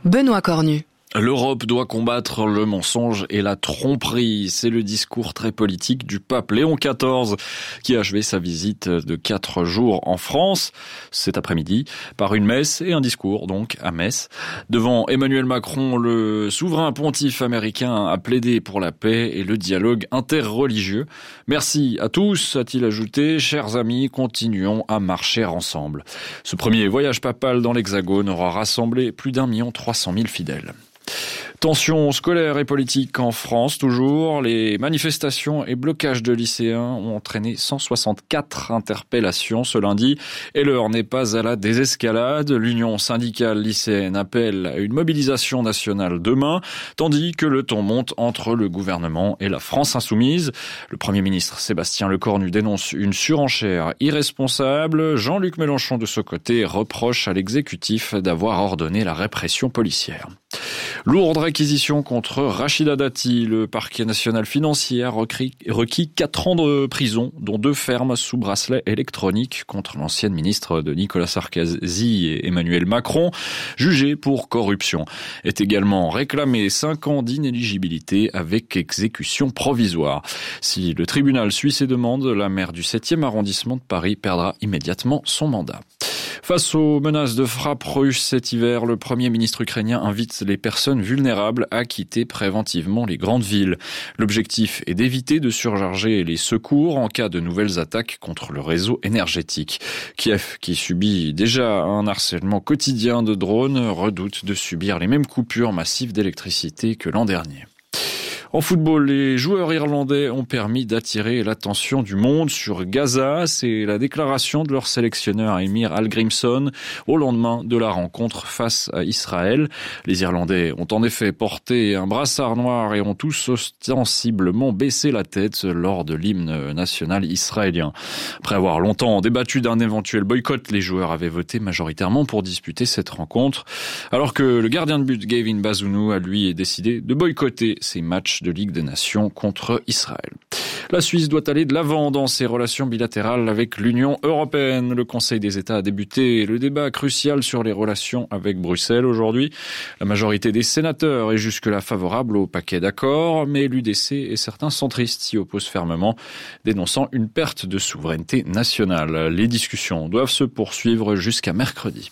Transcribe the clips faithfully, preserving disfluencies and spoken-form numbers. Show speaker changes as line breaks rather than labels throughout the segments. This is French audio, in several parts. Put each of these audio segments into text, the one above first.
Benoît Cornu.
L'Europe doit combattre le mensonge et la tromperie. C'est le discours très politique du pape Léon quatorze qui a achevé sa visite de quatre jours en France cet après-midi par une messe et un discours donc à Metz. Devant Emmanuel Macron, le souverain pontife américain a plaidé pour la paix et le dialogue interreligieux. Merci à tous, a-t-il ajouté. Chers amis, continuons à marcher ensemble. Ce premier voyage papal dans l'Hexagone aura rassemblé plus d'un million trois cent mille fidèles. Tensions scolaires et politiques en France, toujours. Les manifestations et blocages de lycéens ont entraîné cent soixante-quatre interpellations ce lundi. Et l'heure n'est pas à la désescalade. L'Union syndicale lycéenne appelle à une mobilisation nationale demain, tandis que le ton monte entre le gouvernement et la France insoumise. Le Premier ministre Sébastien Lecornu dénonce une surenchère irresponsable. Jean-Luc Mélenchon, de ce côté, reproche à l'exécutif d'avoir ordonné la répression policière. Lourde réquisition contre Rachida Dati. Le parquet national financier a requis quatre ans de prison, dont deux fermes sous bracelet électronique contre l'ancienne ministre de Nicolas Sarkozy et Emmanuel Macron, jugée pour corruption. Est également réclamé cinq ans d'inéligibilité avec exécution provisoire. Si le tribunal suit ses demandes, la maire du septième arrondissement de Paris perdra immédiatement son mandat. Face aux menaces de frappe russes cet hiver, le Premier ministre ukrainien invite les personnes vulnérables à quitter préventivement les grandes villes. L'objectif est d'éviter de surcharger les secours en cas de nouvelles attaques contre le réseau énergétique. Kiev, qui subit déjà un harcèlement quotidien de drones, redoute de subir les mêmes coupures massives d'électricité que l'an dernier. En football, les joueurs irlandais ont permis d'attirer l'attention du monde sur Gaza. C'est la déclaration de leur sélectionneur Emir Hallgrímsson au lendemain de la rencontre face à Israël. Les Irlandais ont en effet porté un brassard noir et ont tous ostensiblement baissé la tête lors de l'hymne national israélien. Après avoir longtemps débattu d'un éventuel boycott, les joueurs avaient voté majoritairement pour disputer cette rencontre, alors que le gardien de but Gavin Bazunu a lui décidé de boycotter ces matchs de Ligue des Nations contre Israël. La Suisse doit aller de l'avant dans ses relations bilatérales avec l'Union européenne. Le Conseil des États a débuté le débat crucial sur les relations avec Bruxelles aujourd'hui. La majorité des sénateurs est jusque-là favorable au paquet d'accords, mais l'U D C et certains centristes s'y opposent fermement, dénonçant une perte de souveraineté nationale. Les discussions doivent se poursuivre jusqu'à mercredi.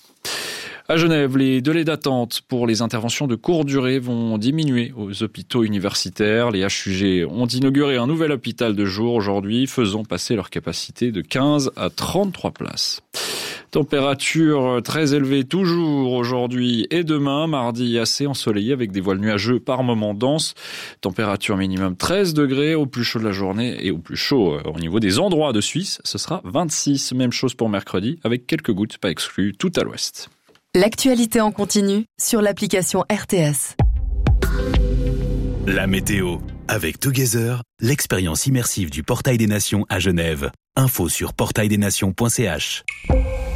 À Genève, les délais d'attente pour les interventions de courte durée vont diminuer aux hôpitaux universitaires. Les H U G ont inauguré un nouvel hôpital de jour aujourd'hui, faisant passer leur capacité de quinze à trente-trois places. Température très élevée toujours aujourd'hui et demain, mardi assez ensoleillé avec des voiles nuageux par moments denses. Température minimum treize degrés au plus chaud de la journée et au plus chaud au niveau des endroits de Suisse, ce sera vingt-six. Même chose pour mercredi avec quelques gouttes pas exclues tout à l'ouest.
L'actualité en continu sur l'application R T S.
La météo. Avec Together, l'expérience immersive du Portail des Nations à Genève. Info sur portail des nations point c h.